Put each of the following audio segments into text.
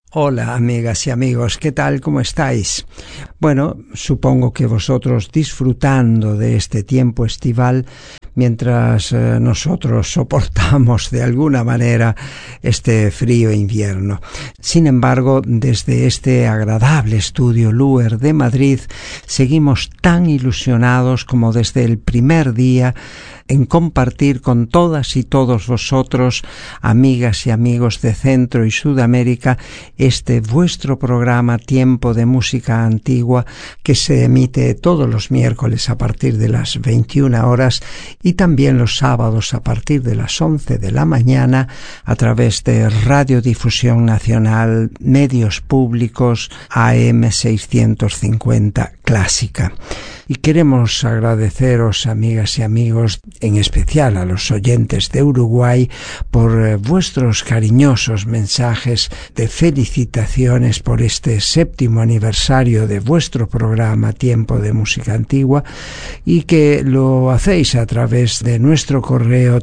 Hola amigas y amigos, ¿qué tal? ¿Cómo estáis? Bueno, supongo que vosotros disfrutando de este tiempo estival mientras nosotros soportamos de alguna manera este frío invierno. Sin embargo, desde este agradable estudio Luer de Madrid, seguimos tan ilusionados como desde el primer día en compartir con todas y todos vosotros, amigas y amigos de Centro y Sudamérica, este vuestro programa Tiempo de Música Antigua, que se emite todos los miércoles a partir de las 21 horas y también los sábados a partir de las 11 de la mañana a través de Radiodifusión Nacional, Medios Públicos, AM 650 Clásica. Y queremos agradeceros, amigas y amigos, en especial a los oyentes de Uruguay, por vuestros cariñosos mensajes de felicitaciones por este 7º aniversario de vuestro programa Tiempo de Música Antigua, y que lo hacéis a través de nuestro correo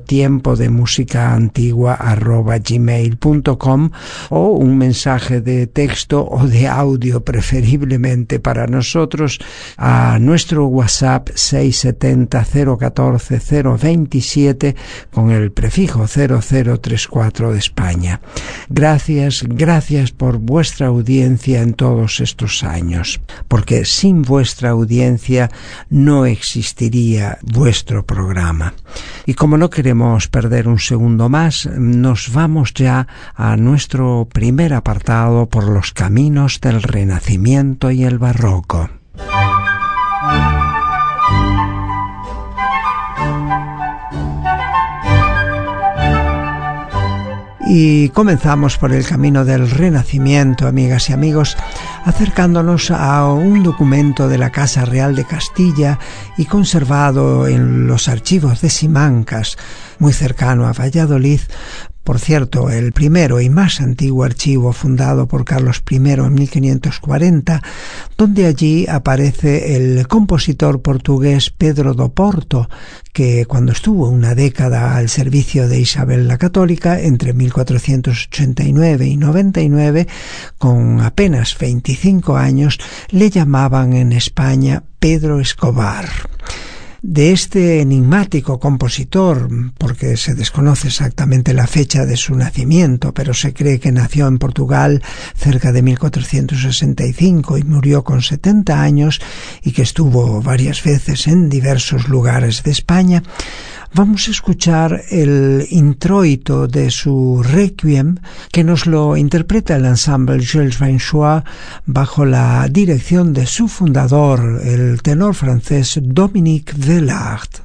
tiempodemusicaantigua@gmail.com o un mensaje de texto o de audio, preferiblemente para nosotros, a nuestro WhatsApp 670 014 027 con el prefijo 0034 de España. Gracias por vuestra audiencia en todos estos años, porque sin vuestra audiencia no existiría vuestro programa. Y como no queremos perder un segundo más, nos vamos ya a nuestro primer apartado por los caminos del Renacimiento y el Barroco. Y comenzamos por el camino del Renacimiento, amigas y amigos, acercándonos a un documento de la Casa Real de Castilla y conservado en los archivos de Simancas, muy cercano a Valladolid. Por cierto, el primero y más antiguo archivo fundado por Carlos I en 1540, donde allí aparece el compositor portugués Pedro do Porto, que cuando estuvo una década al servicio de Isabel la Católica, entre 1489 y 99, con apenas 25 años, le llamaban en España Pedro Escobar. De este enigmático compositor, porque se desconoce exactamente la fecha de su nacimiento, pero se cree que nació en Portugal cerca de 1465 y murió con 70 años y que estuvo varias veces en diversos lugares de España, vamos a escuchar el introito de su Requiem, que nos lo interpreta el ensemble Jules Vanchois bajo la dirección de su fundador, el tenor francés Dominique Villard.